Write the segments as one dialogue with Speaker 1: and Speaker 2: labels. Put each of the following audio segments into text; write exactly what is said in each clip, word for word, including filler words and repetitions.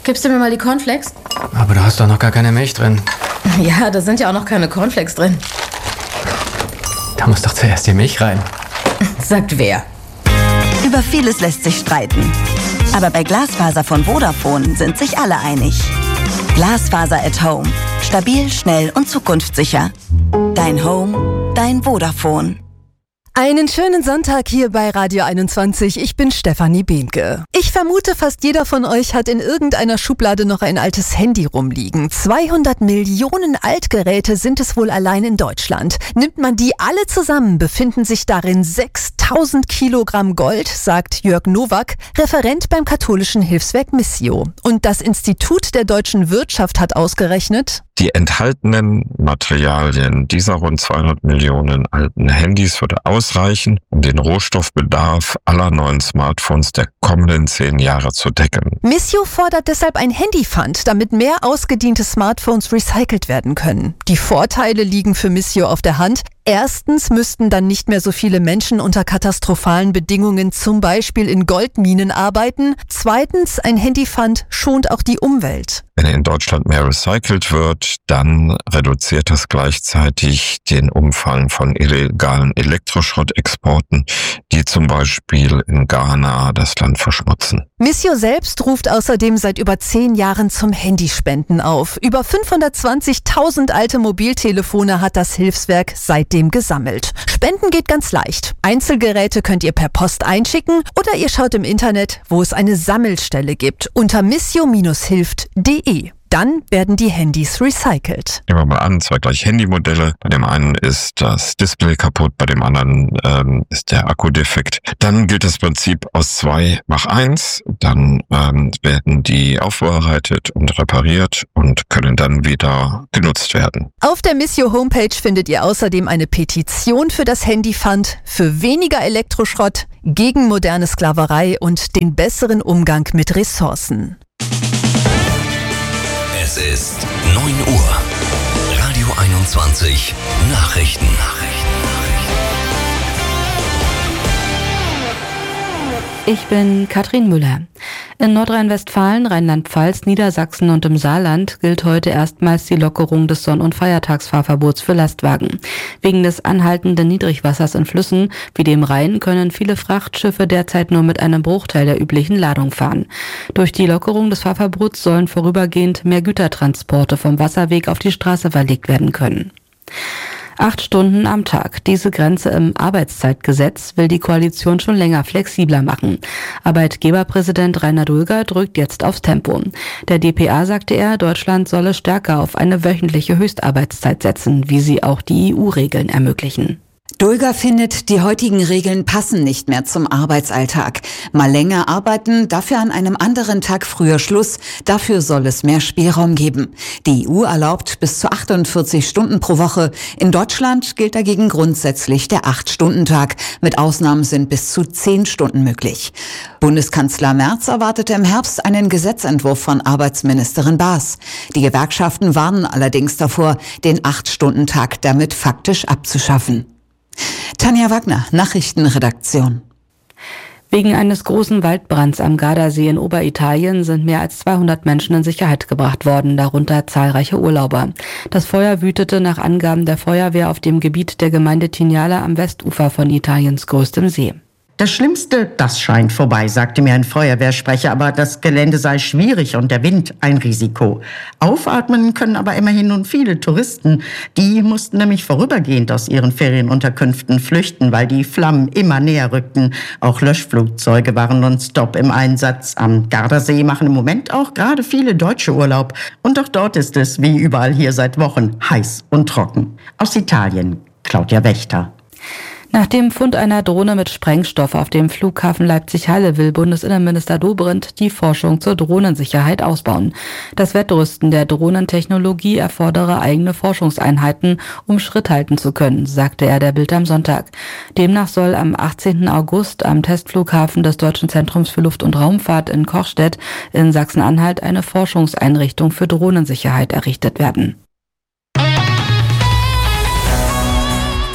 Speaker 1: gibst du mir mal die Cornflakes?
Speaker 2: Aber du hast doch noch gar keine Milch drin.
Speaker 1: Ja, da sind ja auch noch keine Cornflakes drin.
Speaker 2: Da muss doch zuerst die Milch rein.
Speaker 1: Sagt wer?
Speaker 3: Über vieles lässt sich streiten. Aber bei Glasfaser von Vodafone sind sich alle einig. Glasfaser at Home. Stabil, schnell und zukunftssicher. Dein Home, dein Vodafone.
Speaker 4: Einen schönen Sonntag hier bei Radio einundzwanzig. Ich bin Stefanie Behnke. Ich vermute, fast jeder von euch hat in irgendeiner Schublade noch ein altes Handy rumliegen. zweihundert Millionen Altgeräte sind es wohl allein in Deutschland. Nimmt man die alle zusammen, befinden sich darin sechstausend Kilogramm Gold, sagt Jörg Nowak, Referent beim katholischen Hilfswerk Missio. Und das Institut der deutschen Wirtschaft hat ausgerechnet:
Speaker 5: Die enthaltenen Materialien dieser rund zweihundert Millionen alten Handys würde ausreichen, um den Rohstoffbedarf aller neuen Smartphones der kommenden zehn Jahre zu decken.
Speaker 4: Missio fordert deshalb ein Handypfand, damit mehr ausgediente Smartphones recycelt werden können. Die Vorteile liegen für Missio auf der Hand. Erstens müssten dann nicht mehr so viele Menschen unter katastrophalen Bedingungen zum Beispiel in Goldminen arbeiten. Zweitens, ein Handypfand schont auch die Umwelt.
Speaker 5: Wenn in Deutschland mehr recycelt wird, dann reduziert das gleichzeitig den Umfang von illegalen Elektroschrottexporten, die zum Beispiel in Ghana das Land verschmutzen.
Speaker 4: Missio selbst ruft außerdem seit über zehn Jahren zum Handyspenden auf. Über fünfhundertzwanzigtausend alte Mobiltelefone hat das Hilfswerk seitdem gesammelt. Spenden geht ganz leicht. Einzelgeräte könnt ihr per Post einschicken oder ihr schaut im Internet, wo es eine Sammelstelle gibt, unter missio Bindestrich hilft Punkt de. Dann werden die Handys recycelt.
Speaker 5: Nehmen wir mal an, zwei gleich Handymodelle. Bei dem einen ist das Display kaputt, bei dem anderen ähm, ist der Akku defekt. Dann gilt das Prinzip aus zwei mach eins. Dann ähm, werden die aufbereitet und repariert und können dann wieder genutzt werden.
Speaker 4: Auf der Missio Homepage findet ihr außerdem eine Petition für das Handypfand, für weniger Elektroschrott, gegen moderne Sklaverei und den besseren Umgang mit Ressourcen.
Speaker 6: Es ist neun Uhr. Radio einundzwanzig Nachrichten.
Speaker 7: Ich bin Katrin Müller. In Nordrhein-Westfalen, Rheinland-Pfalz, Niedersachsen und im Saarland gilt heute erstmals die Lockerung des Sonn- und Feiertagsfahrverbots für Lastwagen. Wegen des anhaltenden Niedrigwassers in Flüssen wie dem Rhein können viele Frachtschiffe derzeit nur mit einem Bruchteil der üblichen Ladung fahren. Durch die Lockerung des Fahrverbots sollen vorübergehend mehr Gütertransporte vom Wasserweg auf die Straße verlegt werden können. Acht Stunden am Tag. Diese Grenze im Arbeitszeitgesetz will die Koalition schon länger flexibler machen. Arbeitgeberpräsident Rainer Dulger drückt jetzt aufs Tempo. Der D P A sagte er, Deutschland solle stärker auf eine wöchentliche Höchstarbeitszeit setzen, wie sie auch die E U-Regeln ermöglichen.
Speaker 8: Dulger findet, die heutigen Regeln passen nicht mehr zum Arbeitsalltag. Mal länger arbeiten, dafür an einem anderen Tag früher Schluss. Dafür soll es mehr Spielraum geben. Die E U erlaubt bis zu achtundvierzig Stunden pro Woche. In Deutschland gilt dagegen grundsätzlich der acht-Stunden-Tag. Mit Ausnahmen sind bis zu zehn Stunden möglich. Bundeskanzler Merz erwartete im Herbst einen Gesetzentwurf von Arbeitsministerin Baas. Die Gewerkschaften warnen allerdings davor, den acht-Stunden-Tag damit faktisch abzuschaffen. Tanja Wagner, Nachrichtenredaktion.
Speaker 7: Wegen eines großen Waldbrands am Gardasee in Oberitalien sind mehr als zweihundert Menschen in Sicherheit gebracht worden, darunter zahlreiche Urlauber. Das Feuer wütete nach Angaben der Feuerwehr auf dem Gebiet der Gemeinde Tignala am Westufer von Italiens größtem See.
Speaker 9: Das Schlimmste, das scheint vorbei, sagte mir ein Feuerwehrsprecher, aber das Gelände sei schwierig und der Wind ein Risiko. Aufatmen können aber immerhin nun viele Touristen. Die mussten nämlich vorübergehend aus ihren Ferienunterkünften flüchten, weil die Flammen immer näher rückten. Auch Löschflugzeuge waren nonstop im Einsatz. Am Gardasee machen im Moment auch gerade viele Deutsche Urlaub. Und auch dort ist es, wie überall hier seit Wochen, heiß und trocken. Aus Italien, Claudia Wächter.
Speaker 7: Nach dem Fund einer Drohne mit Sprengstoff auf dem Flughafen Leipzig-Halle will Bundesinnenminister Dobrindt die Forschung zur Drohnensicherheit ausbauen. Das Wettrüsten der Drohnentechnologie erfordere eigene Forschungseinheiten, um Schritt halten zu können, sagte er der Bild am Sonntag. Demnach soll am achtzehnten August am Testflughafen des Deutschen Zentrums für Luft- und Raumfahrt in Kochstedt in Sachsen-Anhalt eine Forschungseinrichtung für Drohnensicherheit errichtet werden.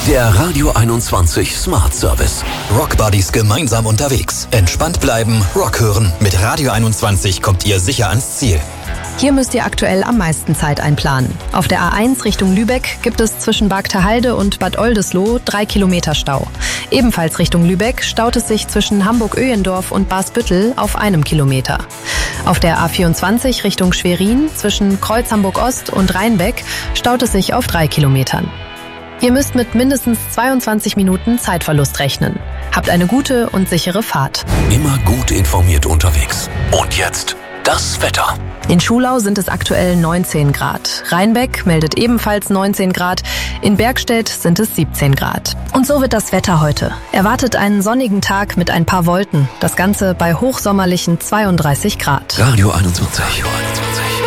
Speaker 6: Der Radio einundzwanzig Smart Service.
Speaker 10: Rockbuddies gemeinsam unterwegs. Entspannt bleiben, Rock hören. Mit Radio einundzwanzig kommt ihr sicher ans Ziel.
Speaker 11: Hier müsst ihr aktuell am meisten Zeit einplanen. Auf der A eins Richtung Lübeck gibt es zwischen Bargteheide und Bad Oldesloe drei Kilometer Stau. Ebenfalls Richtung Lübeck staut es sich zwischen Hamburg-Öhendorf und Basbüttel auf einem Kilometer. Auf der A vierundzwanzig Richtung Schwerin zwischen Kreuz Hamburg-Ost und Rheinbeck staut es sich auf drei Kilometern. Ihr müsst mit mindestens zweiundzwanzig Minuten Zeitverlust rechnen. Habt eine gute und sichere Fahrt.
Speaker 6: Immer gut informiert unterwegs. Und jetzt das Wetter.
Speaker 11: In Schulau sind es aktuell neunzehn Grad. Rheinbeck meldet ebenfalls neunzehn Grad. In Bergstedt sind es siebzehn Grad. Und so wird das Wetter heute. Erwartet einen sonnigen Tag mit ein paar Wolken. Das Ganze bei hochsommerlichen zweiunddreißig Grad.
Speaker 6: Radio einundzwanzig. Radio einundzwanzig.